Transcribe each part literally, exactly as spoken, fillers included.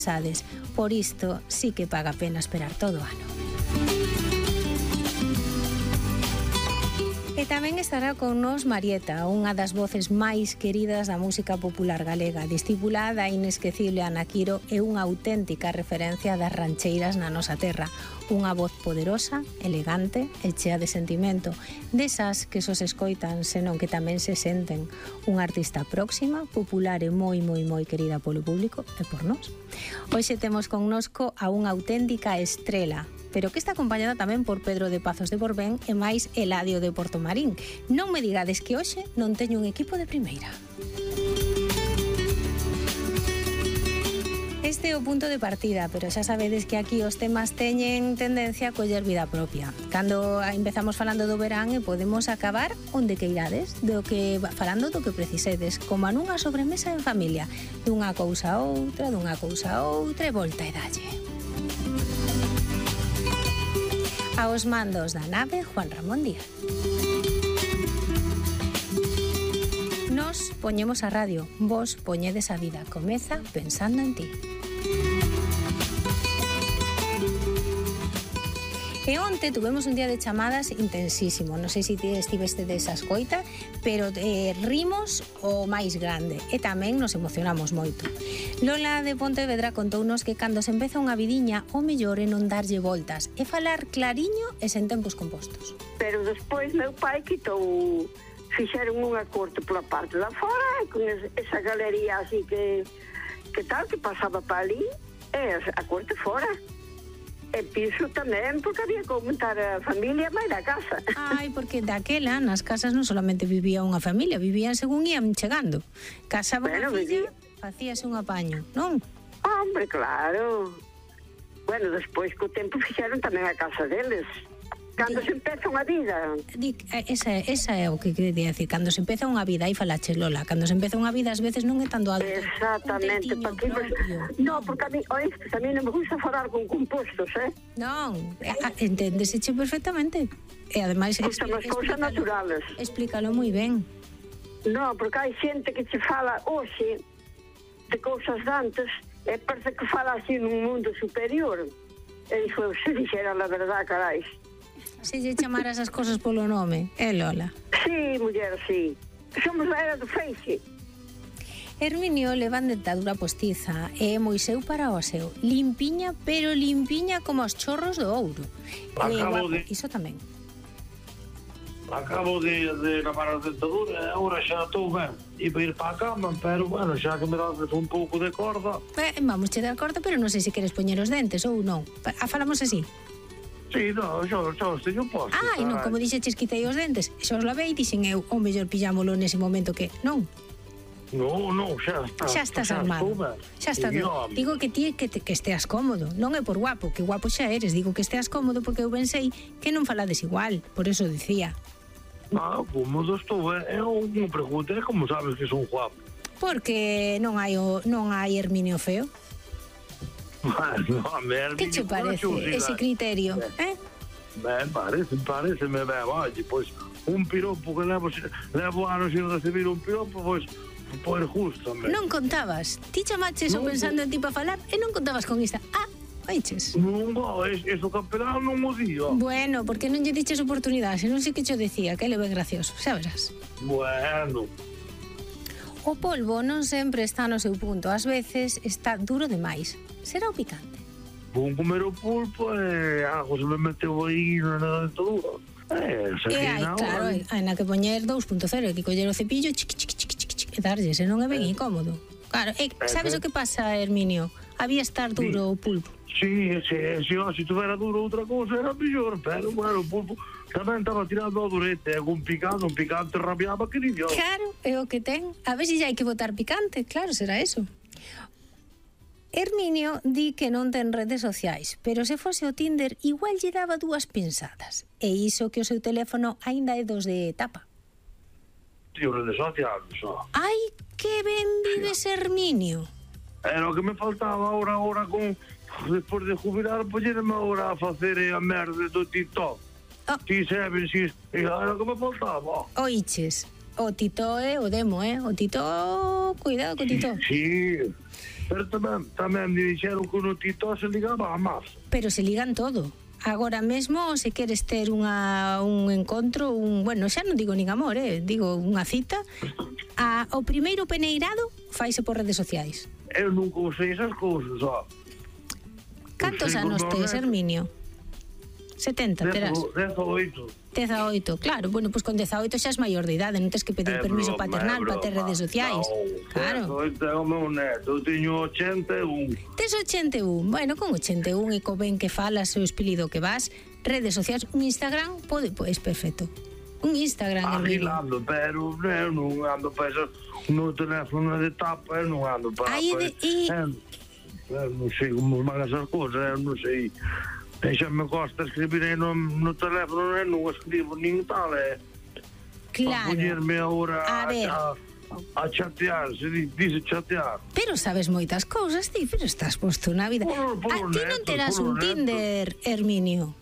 Sades. Por isto, sí que paga pena esperar todo o ano. E tamén estará con nos Marieta, unha das voces máis queridas da música popular galega. Discípula da inesquecible Ana Quiro e unha auténtica referencia das rancheiras na nosa terra. Unha voz poderosa, elegante e chea de sentimento, desas que só se escoitan, senón que tamén se senten. Unha artista próxima, popular e moi, moi, moi querida polo público e por nós. Hoxe temos connosco a unha auténtica estrela, pero que está acompañada tamén por Pedro de Pazos de Borbén e máis Eladio de Portomarín. Non me digades que hoxe non teño un equipo de primeira. Este é o punto de partida, pero xa sabedes que aquí os temas teñen tendencia a coller vida propia. Cando empezamos falando do verán e podemos acabar onde queirades, do que falando do que precisedes, como nunha sobremesa en familia, dunha cousa a outra, dunha cousa a outra e volta e dalle. Aos mandos da nave, Juan Ramón Díaz. Nos poñemos a radio, vos poñedes a vida. Comeza pensando en ti. E onte tuvemos un día de chamadas intensísimo. Non sei se ti estiveste desa escoita, pero eh, rimos o máis grande e tamén nos emocionamos moito. Lola de Pontevedra contounos que cando se empeza unha vidiña o mellor é non darlle voltas e falar clariño e sen tempos compostos. Pero despois meu pai quitou, fixeron unha corte pola parte da fora con esa galería así que que tal, que pasaba para ali e a corte fora. E piso tamén, porque había que aumentar a familia máis da casa. Ai, porque daquela nas casas non solamente vivía unha familia, vivían según ían chegando. Casaba bueno, unha filla, facíase un apaño, non? Hombre, claro. Bueno, despois co tempo fixeron tamén a casa deles. Cando se empeza unha vida. Esa, esa é o que quería decir. Cando se empeza unha vida, aí falache, Lola. Cando se empeza unha vida, ás veces non é tanto alto. Exactamente. Porque no, porque a mí, oíste, a mí non me gusta falar con compostos, eh? Non, enténdeseche perfectamente. E ademais, gustan as cousas naturales. Explícalo moi ben. No, porque hai xente que che fala hoxe de cousas de antes e parece que fala así nun mundo superior. E dixo, se dixera a verdade, carais. Se lle chamaras as cosas polo nome, é Lola? Sí, muller, sí. Somos a era do Feixe. Herminio leva dentadura postiza e é moi seu para o aseo. Limpiña, pero limpiña como os chorros do ouro. Acabo de... Iso tamén. Acabo de, de lavar a dentadura, agora xa estou ben. Iba ir para a cama, pero, bueno, xa que me dades un pouco de corda... Eh, vamos che dar corda, pero non sei se queres poñer os dentes ou non. A falamos así. Sí, no, xa, xa os teño postos. Ai, non, como dixeches quitei os dentes, xa os lavei, dixen eu, o mellor pillámolo nese momento que, non? Non, non, xa está. Xa estás xa armado. Xa está. Digo que ti que, te, que esteas cómodo, non é por guapo, que guapo xa eres, digo que esteas cómodo porque eu pensei que non falades igual, por eso dicía. Ah, cómodo estou, é unha pregunta, é como sabes que son guapo? Porque non hai o, non hai Herminio feo. Bueno, a ver, que che parece ese criterio, eh? Ben, parece, parece me ben, oye, pois un piropo que levo, levo anos sin recibir un piropo, pois, pois justo, me. Non contabas, ti chamaches o pensando en ti para falar e non contabas con esta. Ah, oiches. Non, no, eso campeón non mo digo. Bueno, porque non lle diches oportunidade, non sei que cho decía, que ele ben gracioso, xa verás. Bueno. O polvo non sempre está no seu punto, ás veces está duro demais. Será o picante? Vou comer o pulpo e algo se me meteu aí na dentadura. Eh, e hai, claro, hai na que poñer dous punto cero, hai que coller o cepillo chiqui, chiqui, chiqui, chiqui, chiqui, e darlle, se non é ben incómodo. Claro, e sabes o que pasa, Herminio? Había estar duro o pulpo. Sí, se, se, se tuvera duro outra cousa era mellor, pero, bueno, o pulpo tamén estaba tirando a durete, e un picante, un picante rabiaba que niño. Claro, é o que ten. A ver se xa hai que botar picante, claro, será eso. Herminio di que non ten redes sociais, pero se fose o Tinder igual lle daba dúas pensadas. E iso que o seu teléfono aínda é dos de tapa. Tío, redes sociais, só. Ai, que ben vives, Herminio. Era o que me faltaba ahora, ahora con... Despois de jubilar, poñerme agora a facer a merda do TikTok. Oh. Ti sabes, si era o que me faltaba. Oiches, o Tito é o demo, eh? O Tito, cuidado co Tito. Sí, Pero tamén, tamén me dixeron que no TikTok se ligaba a máis. Pero se ligan todo. Agora mesmo, se queres ter unha, un encontro, un, bueno, xa non digo nin amor, eh, digo unha cita, a, o primeiro peneirado faise por redes sociais. Eu nunca usei esas cousas, ó. Cantos anos tes, Herminio? setenta, terás? dezaoito. dezaoito, claro, bueno, pois pues con dezaoito xa es maior de idade, non tes que pedir É permiso broma, paternal é para ter broma. redes sociais. No, Claro. dezaoito é o meu neto, eu teño ochenta e un. Tes ochenta e un, bueno, con ochenta e un e co ben que falas, o espírido que vas, redes sociais, un Instagram, pode, pois perfecto. Un Instagram, Herminio. Agilando, pero eu non ando para esas, no teléfono de tapa, eu non ando para... Aí de- e- Eu non sei como van esas cousas, eu non sei... E xa me costa escribir aí no, no teléfono, eu non escribo nin tal, é... Claro. Para poñerme agora A ver. a, a chatear, se di- dice chatear. Pero sabes moitas cousas, ti, pero estás posto na vida. Polo- polo A ti non neto, terás un polo neto. Tinder, Herminio.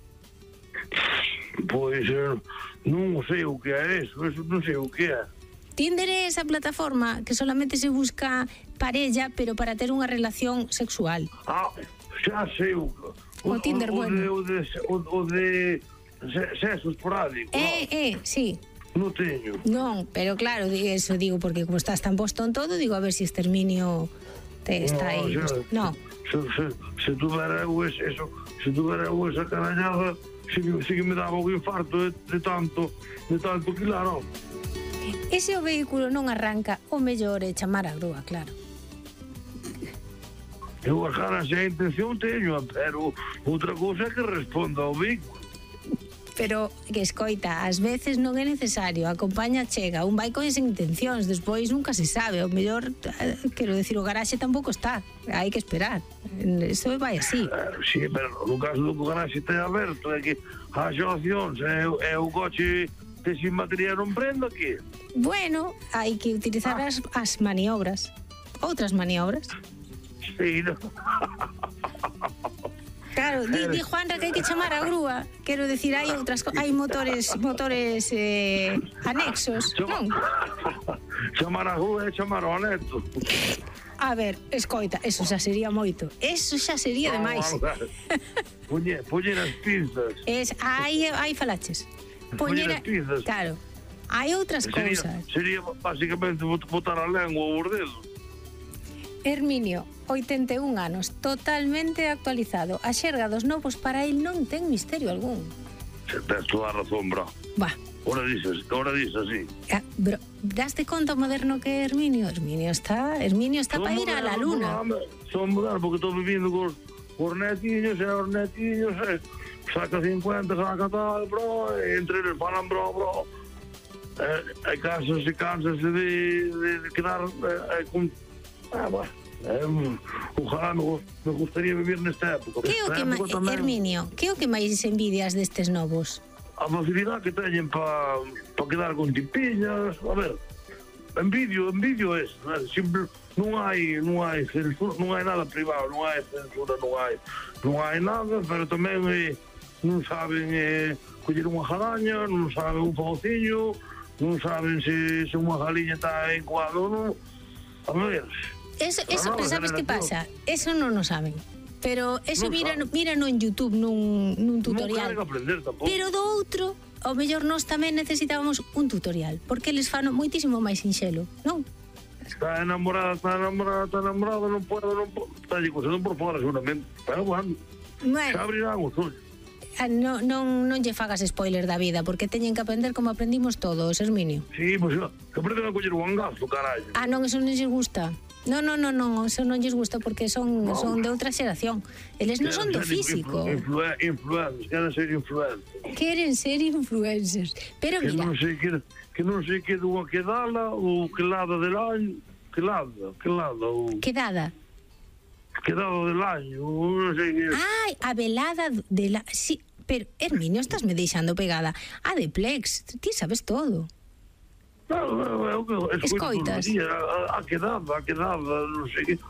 Pois eu non sei o que é eso, eso non sei o que é. Tinder é esa plataforma que solamente se busca parella, pero para ter unha relación sexual. Ah, xa sei o que... O Tinder, o, bueno. De, o de, o, o de se- sexo esporádico, Eh, eh, sí. non teño. Non, pero claro, di- eso digo, porque como estás tan posto en todo, digo, a ver si este Herminio te está aí. No, xa, No. Se, se, se tuvera eu es, eso, se tuvera eu esa carallada, si, si que me daba un infarto de, de tanto, de tanto quilar, non? E se o vehículo non arranca, o mellor é chamar a grúa, claro. Eu as ganas e a intención teño, pero outra cousa é que responda ao vehículo. Pero, que escoita, ás veces non é necesario, a compaña chega, un vai con esas intencións, despois nunca se sabe, o mellor, eh, quero decir, o garaxe tampouco está, hai que esperar, eso vai así. Eh, sí, pero no caso do que o garaxe este aberto, é que haxa opcións, é, é o coche que sin batería non prenda, que? Bueno, hai que utilizar as, as maniobras, outras maniobras. Sí, no. Claro, di, di Juanra que hai que chamar a grúa, quero decir, hai outras, co- hai motores, motores eh, anexos, non? Chamar a rúa é chamar ao neto. A ver, escoita, eso xa sería moito, eso xa sería demais. Poñer, poñer as pinzas. Es, aí, aí falaches. Poñer Poñer, as pinzas. claro, hai outras Sería, cousas. sería basicamente bot- botar a lengua ou os dedos. Herminio, oitenta e un anos, totalmente actualizado. A xerga dos novos para el non ten misterio algún. Se tes toda a razón, bro. Va, Ora dices, ora dices así. ah, bro, daste conta o moderno que é Herminio? Herminio está, Herminio está para ir a la luna. Son modernos porque estou vivindo cos, cos netiños e os netiños e saca cincuenta, saca tal, bro, e entre eles falan, bro, bro. E, e cansas e cansas de, de, de quedar eh, eh, con... Ah, bueno, eh, ojalá me, me gustaría vivir nesta época. Que o Nesta que, ma, época tamén, Herminio, que o que máis envidias destes novos? a facilidade que teñen para pa quedar con tipiñas, a ver, en vídeo, en vídeo é, simple, non hai, non hai censura, non hai nada privado, non hai censura, non hai, non hai nada, pero tamén eh, non saben eh, coller unha jaraña, non saben un fauciño, non saben se, se unha galiña está encuada ou non. A ver, Eso, eso, nova sabes que generación. pasa? Eso non o saben. Pero eso Non mira, saben. mira no en YouTube nun, nun non tutorial. queren aprender tampouco. Pero do outro, ao mellor nós tamén necesitábamos un tutorial, porque eles fan moitísimo máis sinxelo, non? Está enamorada, está enamorada, está enamorada, non podo, non podo. Está allí cosendo por fora, seguramente. Pero, bueno, xa Bueno, abrirán os ollos. ah, non, non, non lle fagas spoiler da vida, porque teñen que aprender como aprendimos todos, Herminio. Sí, pois pues, que aprenden a coller o angazo, carallo. Ah, non, eso non lles gusta. Non, non, non, non, eso non lles gusta porque son, No. son de outra xeración. Eles non son do físico. Influ influencers, queren ser influencers. Queren ser influencers. Pero Que mira, non sei que, que non sei que dunha quedala ou que lada del año, que lada, que lada, ou quedada. que dado del año, ou non sei que... Ai, a velada de la... Sí, pero, Herminio, estás me deixando pegada. A de Plex, ti sabes todo. Claro, é o que Escoitas. A, a quedada, a quedada, non sei que...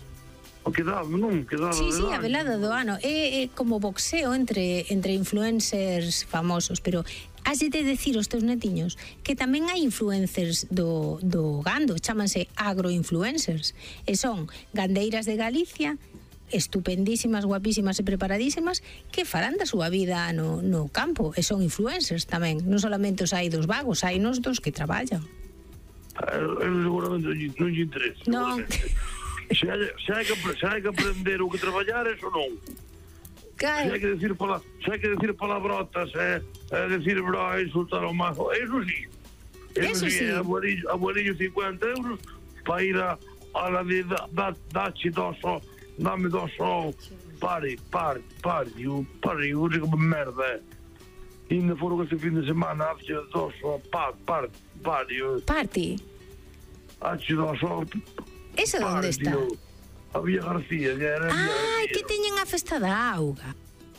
A quedada, non, quedada Sí, del sí, a año. velada do ano. É, é como boxeo entre, entre influencers famosos, pero has de decir aos teus netiños que tamén hai influencers do, do gando, chámanse agroinfluencers, e son gandeiras de Galicia, estupendísimas, guapísimas e preparadísimas, que farán da súa vida no, no campo, e son influencers tamén, non solamente os hai dos vagos, hai nos dos que traballan. Eu seguramente non lle interesa. Non. Se hai, se, hai que, se hai que aprender o que traballar, eso non. Claro. Se hai que decir, pala, se hai que decir palabrotas, é, é decir bro, insultar ao mazo, eso sí. Eso sí. Abuelillo, abuelillo cincuenta euros para ir a, a la de da, da, dachi doso, dame doso, pare, pare, pare, eu, pare, eu digo merda, é. Ainda foram este fin de semana, hace doso, pare, pare, pare, eu. Party. Hace doso, Eso onde está? A Villa García, ya era Villa Ai, García. que teñen a festa da auga.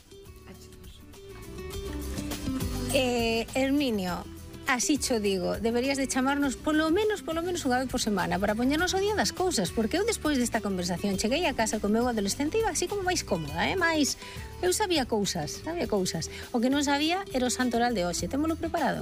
Eh, Herminio, así cho digo, deberías de chamarnos polo menos, polo menos unha vez por semana para poñernos o día das cousas, porque eu despois desta conversación cheguei a casa con meu adolescente e iba así como máis cómoda, eh? máis... Eu sabía cousas, sabía cousas. O que non sabía era o santoral de hoxe. Témolo preparado?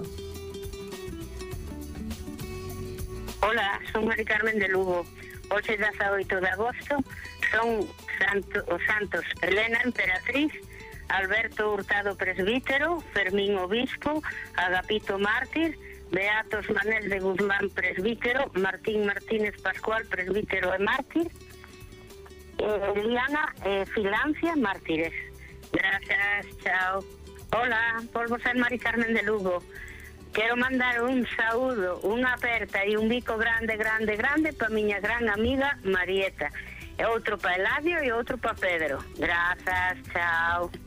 Hola, son Mari Carmen de Lugo. Hoxe dezaoito de agosto son santo, os santos Elena Emperatriz, Alberto Hurtado Presbítero, Fermín Obispo, Agapito Mártir, Beatos Manel de Guzmán Presbítero, Martín Martínez Pascual Presbítero e Mártir, eh, Liana eh, Filancia Mártires. Gracias, chao. Hola, volvo ser Mari Carmen de Lugo. Quero mandar un saúdo, unha aperta e un bico grande, grande, grande para miña gran amiga Marieta. E outro para Eladio e outro para Pedro. Grazas, chao.